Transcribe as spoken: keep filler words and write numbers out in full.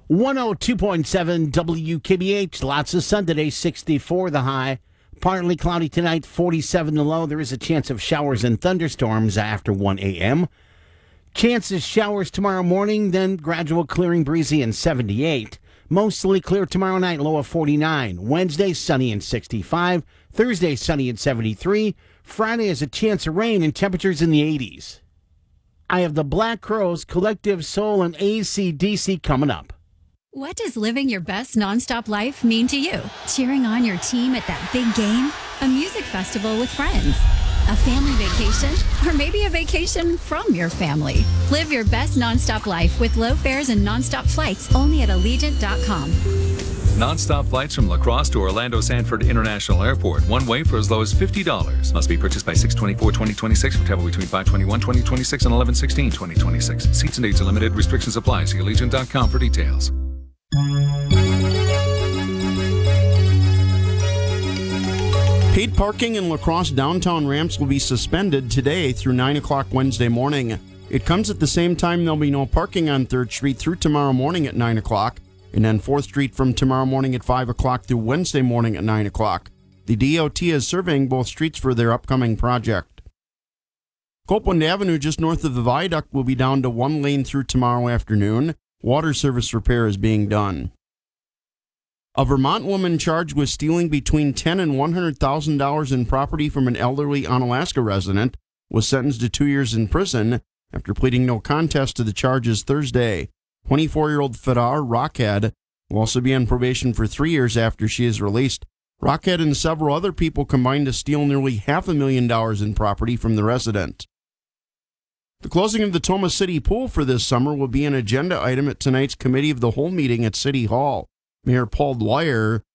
one oh two point seven W K B H. Lots of sun today, sixty-four the high. Partly cloudy tonight, forty-seven the low. There is a chance of showers and thunderstorms after one a.m. Chances showers tomorrow morning, then gradual clearing, breezy, and seventy-eight. Mostly clear tomorrow night, low of forty-nine. Wednesday, sunny and sixty-five. Thursday, sunny and seventy-three. Friday has a chance of rain and temperatures in the eighties. I have the Black Crowes, Collective Soul, and A C D C coming up. What does living your best nonstop life mean to you? Cheering on your team at that big game? A music festival with friends? A family vacation? Or maybe a vacation from your family? Live your best nonstop life with low fares and nonstop flights only at Allegiant dot com. Non-stop flights from La Crosse to Orlando Sanford International Airport. One way for as low as fifty dollars. Must be purchased by six twenty-four twenty twenty-six for travel between five twenty-one twenty twenty-six and eleven sixteen twenty twenty-six. Seats and dates are limited. Restrictions apply. See Allegiant dot com for details. Paid parking in La Crosse downtown ramps will be suspended today through nine o'clock Wednesday morning. It comes at the same time there'll be no parking on third Street through tomorrow morning at nine o'clock, and then fourth Street from tomorrow morning at five o'clock through Wednesday morning at nine o'clock. The D O T is surveying both streets for their upcoming project. Copeland Avenue, just north of the viaduct, will be down to one lane through tomorrow afternoon. Water service repair is being done. A Vermont woman charged with stealing between ten thousand dollars and one hundred thousand dollars in property from an elderly Onalaska resident was sentenced to two years in prison after pleading no contest to the charges Thursday. twenty-four-year-old Fedar Rockhead will also be on probation for three years after she is released. Rockhead and several other people combined to steal nearly half a million dollars in property from the resident. The closing of the Toma City Pool for this summer will be an agenda item at tonight's Committee of the Whole meeting at City Hall. Mayor Paul Dwyer